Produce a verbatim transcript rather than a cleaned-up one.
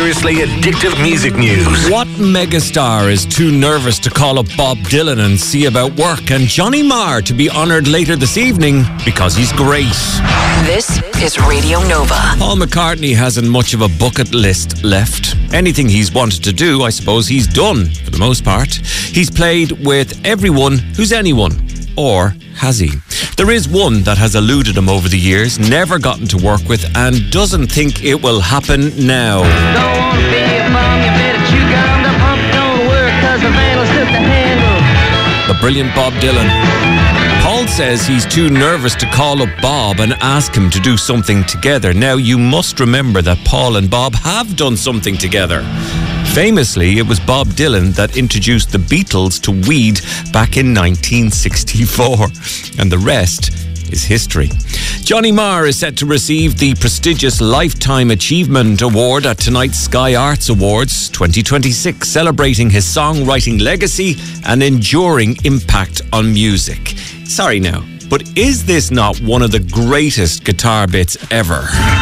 Seriously addictive music news. What megastar is too nervous to call up Bob Dylan and see about work, and Johnny Marr to be honoured later this evening because he's great? This is Radio Nova. Paul McCartney hasn't much of a bucket list left. Anything he's wanted to do, I suppose he's done, for the most part. He's played with everyone who's anyone. Or has he? There is one that has eluded him over the years, never gotten to work with, and doesn't think it will happen now. Don't wanna be a bum, you better chew gum. The pump don't work cause the vandals took the handle. The brilliant Bob Dylan. Paul says he's too nervous to call up Bob and ask him to do something together. Now, you must remember that Paul and Bob have done something together. Famously, it was Bob Dylan that introduced the Beatles to weed back in nineteen sixty-four. And the rest is history. Johnny Marr is set to receive the prestigious Lifetime Achievement Award at tonight's Sky Arts Awards twenty twenty-six, celebrating his songwriting legacy and enduring impact on music. Sorry now, but is this not one of the greatest guitar bits ever?